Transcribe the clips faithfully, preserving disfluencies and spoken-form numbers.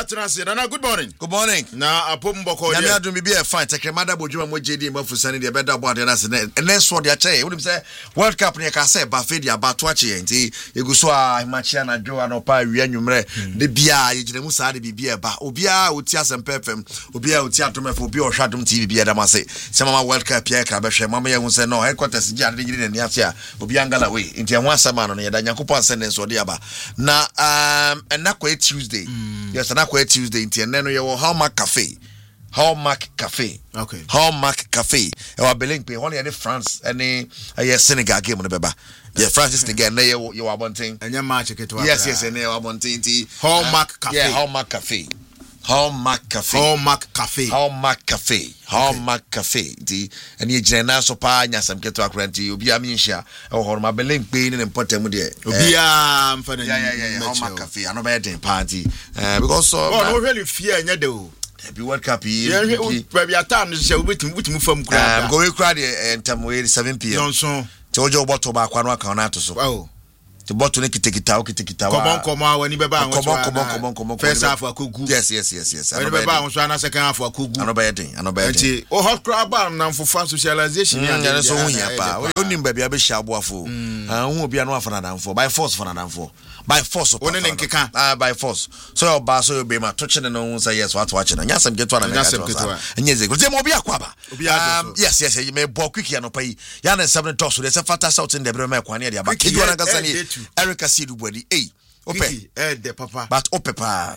Atrasi, Nana, good morning. Good morning. Na apom boko. Nyame adum bi e fine. Tekremada bodwuma mo J D mafusani de beda board na se and then so de ache. Wonim say World Cup ne ka say ba fe de abato ache enti eguso a machia na jo anopa wi anwumre de bia ye gire mu sa de bibia ba obia oti asem pefem obia oti atomefo obia ohwadum T V bia da mase se mama World Cup ya ka be hwe mama ye hu say no headquarters ji ade gire ne ache a obia ngala we enti enwa asema no ye da nyankopon se ne so de aba na um and na kwa Tuesday mm. yes na kwa Tuesday enti ene no ye wo Hallmark Cafe Hallmark Cafe okay Hallmark Cafe e wa Belling pe one ye France any uh, Senegal game no beba yeah Francis the game na ye you abontin enya match keto yes yes na ye abontin ti Hallmark Cafe yeah Hallmark Cafe Hallmark Cafe Hallmark Cafe Hallmark Cafe Hallmark Cafe di eni ejina na so pa nyasam keto akranti obi aminhia e ho ma Belling pe ni important mu de obi a mfa na yeah yeah yeah Hallmark Cafe ano be den party uh, because so oh no really fear nya de o be World Cup here yeah baby atam say obetim obetim fam kura um go we kura de entam we seven p m Johnson te ojo bottle ba kwa no aka na to so oh the bottle ne kitekita o kitekita wa come on come on when you beba come on come on come on come on first half akogu yes yes yes yes when you beba on so na second half akogu ano ba yedin ano ba yedin o hot crab am na mfofa socialization ya na so hunya pa o nim ba bia be hia aboafo ah hu obi anu afana danfo by force fana danfo by force one ne nkeka ah by force so your ba so your be ma to chene no hu say yes what watch na nyasam geto na mega to nyeze go dem obi akwaba um yes yes me bo quick ya no pa yi ya na seven toss so dey say fata south in the bre me kwane dey aba keju na gasa ni Erica Sidu body eh ope eh de papa but ope pa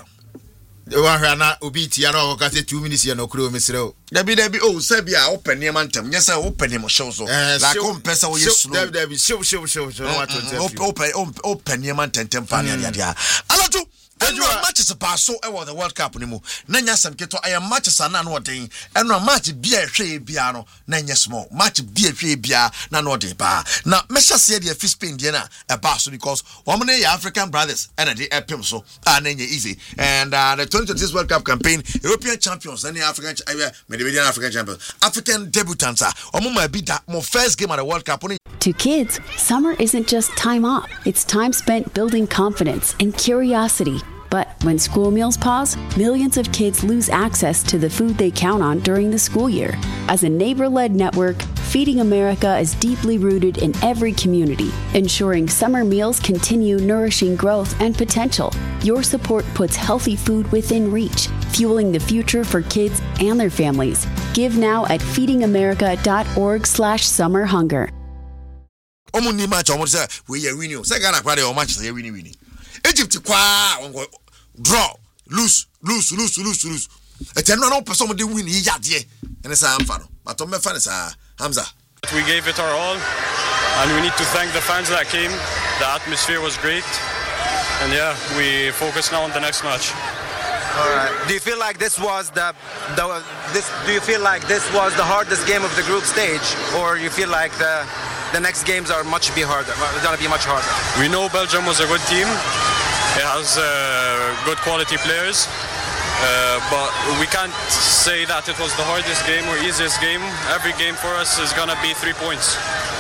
wa hwa na obi ti ya no ka say two minutes ya no kuro mesreo dabi dabi oh say bia open ne mantem nya say open ne mo show so la ko mpesa wo yesu dabi dabi show show show so what to open open ne mantem fa ne dia alatu and no matches pass so e was the World Cup ni mu na nya sam keto aya matches na na odin and no match bia hwe bia no na nya small match bia hwe bia na na odin pa na mesha se dia fi Spain dia na e ba so because wo mne ya African brothers and the epim so ah na nya easy and uh, the twenty twenty-six World Cup campaign European champions and the African uh, Mediterranean African champions African debutants ah omo ma bi da mo first game at the World Cup. To kids, summer isn't just time off. It's time spent building confidence and curiosity. But when school meals pause, millions of kids lose access to the food they count on during the school year. As a neighbor-led network, Feeding America is deeply rooted in every community, ensuring summer meals continue nourishing growth and potential. Your support puts healthy food within reach, fueling the future for kids and their families. Give now at feedingamerica.org slash summer hunger. Omo ni match omo say we are winning. Say Ghana kwade o match say winning winning. Egypt kwa draw lose lose lose lose lose. Eti no no person dey win yi yade. Ene say am fa no. But o me fa ne say Hamza. We gave it our all and we need to thank the fans that came. The atmosphere was great. And yeah, we focus now on the next match. All right. Do you feel like this was the, the this do you feel like this was the hardest game of the group stage, or you feel like the the next games are much be harder? Going to be much harder. We know Belgium was a good team. It has uh, good quality players, uh, but we can't say that it was the hardest game or easiest game. Every game for us is going to be three points.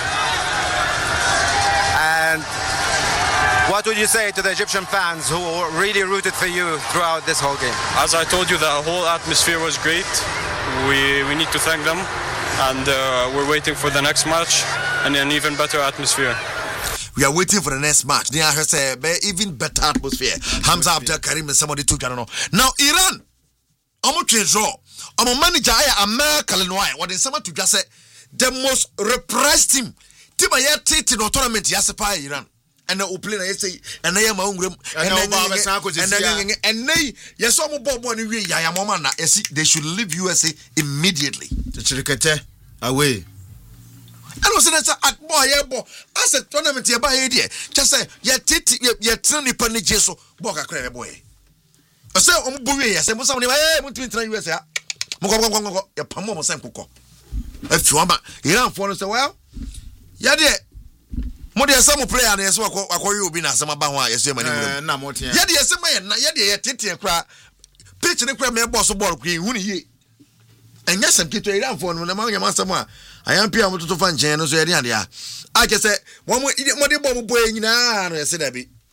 And what would you say to the Egyptian fans who really rooted for you throughout this whole game? As I told you, the whole atmosphere was great. We we need to thank them, and uh, we're waiting for the next match and an even better atmosphere. We are waiting for the next match. They are say even better atmosphere. Hamza Abdel Karim and somebody took know. Now Iran, I'm change draw. I'm a manager. I am American. What is someone to just say the most repressed team. Team I had taken no tournament. Yes, Iran. And the play na say and I am my own room and then and they yes some bob money we ya mama na they should leave U S A immediately. Chirikete away. And was that at boy bo as a tournament ya ba here just say ya titi ya tini pani jeso boka kra boy. I say um bo we ya say mo some eh mo timi tran U S A mo go go go ya pamo mo sem kokko. If you want Iran for say well ya de mo de some player na yeso akoyi obi na asema ba ho a yeso mani mu na mo tia ye de yesema ye na ye de ye tete kra pitch ne kra me boss ball kra hu ni ye enya sem kito Iran for no na ma nyama asem a ayam pia mo toto fa nchen no so ye de ade a a ke se mo mo de bo mo bo nyina no yese da bi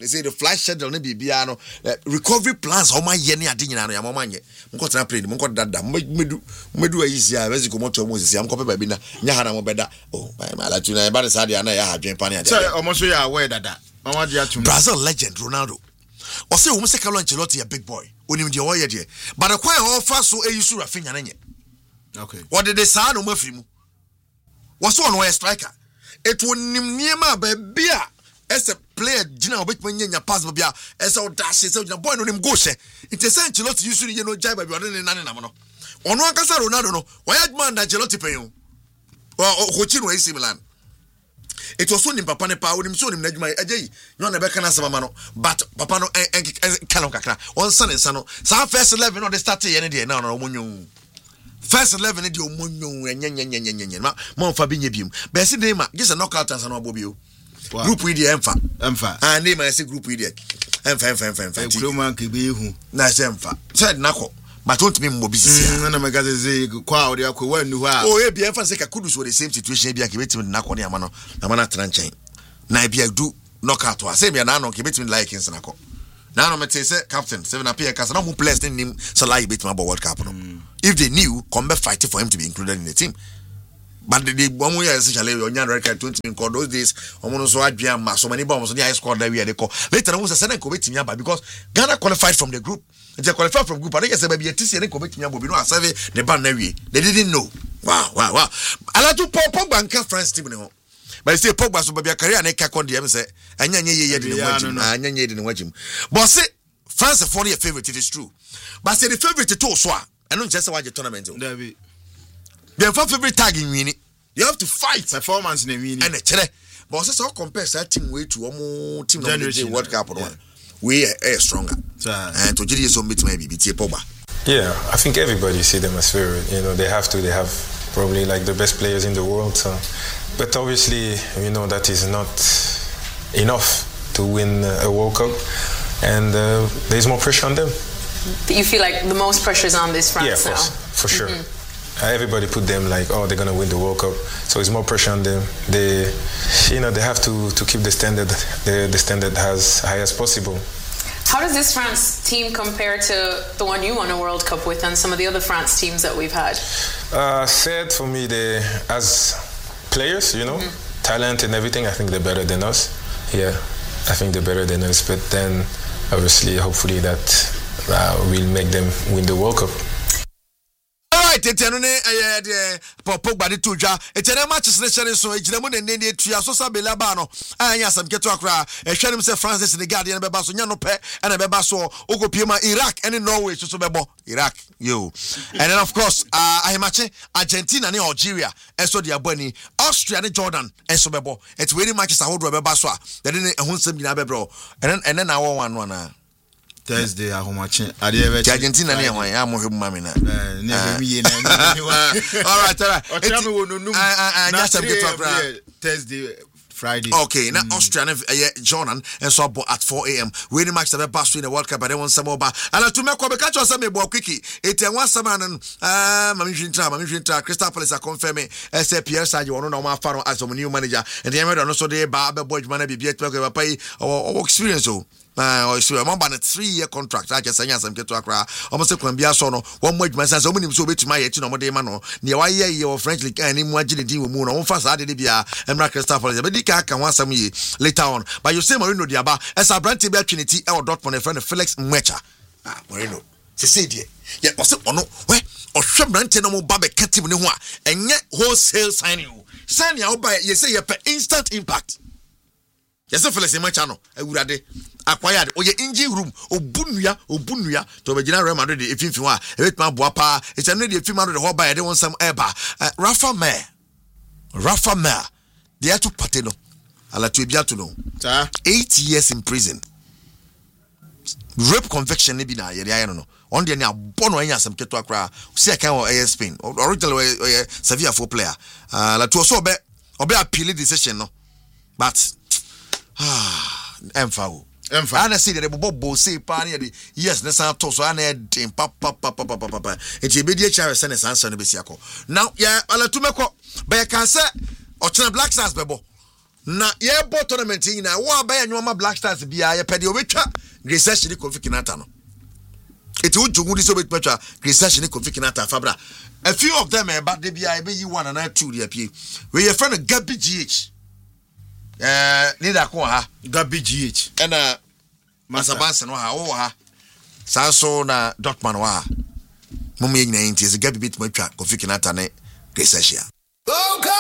they say the flight schedule ne bibia no recovery plans o ma ye ne ade nyina no ya mo ma nye mko tena plane mko dada medu medu ayisi a wezi ko moto mo sisi am ko pe ba bi na nya ha na mo beda oh my la tuna ba de sade na ya ha dwen pa ne ade say omo so ya aware dada mama dia tuna Brazil legend Ronaldo o say o mo se Carlo Ancelotti a big boy onim de o ye de but the kwan o fa so eyisu Rafinha na nye okay what did they say no mafiri mu was on way striker it wonim niema ba bia as a player gina obetuma nyanya pass ba bia as a dash say gina boy no nim go she it is Ancelotti use you no jai ba bia no na na no ono akasa Ronaldo no why man Ancelotti pay o coach no A C Milan it was so nim papa ne pa onim so nim na djuma agyi no na be kana sama no but papa no kan kakra on san nsa no sa first eleven no they start ye ne de na no omonyo first eleven de omonyo enyenyenyenyenyen ma mo fa bi nye bium be se dey ma just knockout ansa no obobio group we dey emfa emfa ah name I say group we dey emfa emfa emfa emfa ti man ke be hu na say emfa said nako but don't me mo business ya na me gaze say kwa odi akwa wanu ha oh e bi emfa say ka kudus for the same situation bia ke betim nako ne ama no na ma na tra nchen na bia do knockout wa say bia na no ke betim like ins nako na no me say captain seven appear cause no who players name Salah betim about World Cup no if they knew come be fighting for him to be included in the team. But the one way essentially on your record twenty in those days, almost so adrian so many bombs on the high score that we had call. Later on was a second COVID team because Ghana qualified from the group. They qualified from group, but I guess maybe a T C and COVID team will be no survey the bannery. They didn't know. Wow, wow, wow. I like to pop up and France team. But say Pogba so be a career and Kakon D M say and ye ye didn't watch him and ye didn't watch him. But say France for your favorite, it is true. But say the favorite to Swa. I don't just watch the tournament. The favorite tag in winning. You have to fight performance in a winning. And a chele. But also compare that team way to almost team generation World Cup or one. We are stronger. And to Judy so meet maybe B T Pogba. Yeah, I think everybody see them as favorite. You know, they have to. They have probably like the best players in the world. So, but obviously, you know that is not enough to win a World Cup, and uh, there's more pressure on them. You feel like the most pressure is on this France yeah, now? Yeah, for sure. Mm-hmm. Uh, everybody put them like, oh, they're gonna win the World Cup, so it's more pressure on them. They, you know, they have to, to keep the standard, the, the standard as high as possible. How does this France team compare to the one you won a World Cup with and some of the other France teams that we've had? Uh, said for me, they as players, you know, mm-hmm. talent and everything, I think they're better than us. Yeah, I think they're better than us. But then, obviously, hopefully that. Uh, will make them win the World Cup. Alright, it's an eh Pogba de tuja. It's a match selection so ejinemu ne ne tua so sa belaba no. Anya sam keto akra. E hwere me say France the Guardian beba so nya no pe and beba so ogopiema Iraq and Norway so so bebo. Iraq yo. And then of course, uh ahimache Argentina ne Algeria and so dia bani Austria ne Jordan and so bebo. It's very matches ahodo beba so a. They didn't ehun sam gina bebro. And then and then I one one na Thursday ahomache ade Argentina ne hwan ya mo hwem mame na eh ne me ye na all right all right o tell me wo no num na some get up Thursday Friday okay now mm. Austria and uh, Jordan and so at four a.m. we the match that pass in the World Cup but they want some more and to me ko be catch us me bo quickie it and one sama no ah mami twintra mami twintra Crystal Palace confirm as Pierre Sadio ono na ma fa no as new manager and the no so dey ba be boy man be be to papa o experience o ah so am on a three year contract I just sanya some keto akra almost say kwan bia so no one more man say so many so betuma ye ti no mo dey ma no ne wa ye ye French league and mu agile di wo mu no won fa sa de bia Emra Crystal Palace be di ka kan one some ye later on but you say Marino Diaba as a brand be Trinity e o Dortmund e friend Felix Mwecha ah Marino se say die ye o se ono we o hwe brand no mo ba be katim ne ho a enye wholesale signing o signing o ba ye say ye per instant impact. Yes, Felix Mwecha no awurade acquired or your engine room or bunya or bunya to be general Madrid if you want a bit my boapa it's a need if you the whole by they want some air bar Rafa Mer Rafa Mer they are to pateno ala to be to know eight years in prison rape conviction ni bi na ye ya no on the na bono anya some keto akra see kan o Spain originally Sevilla for player ala to so be obe appeal decision no but ah emfa Emfa. And I see that the bobo say party yes, let's have to so I need papa papa papa papa. It's a bit chair send us answer no besiako. Now, yeah, I'll to make up. But I can say or Black Stars bebo. na ye bo tournament yi na wo aba ya nwoma Black Stars bia ye pede obetwa Grace Shiri Kofi Kinata no eti ujugu di so betwa Grace Shiri Kofi Kinata fabra a few of them e ba de bia e be yi one and two dey apie we your friend Gabi G H eh leader ko ha Gabi G H ena Masabanse no ha wo ha sanso na Dortmund wa ha mum ye nyina enti ze Gabi bit matwa Kofi Kinata ne Grace Shiri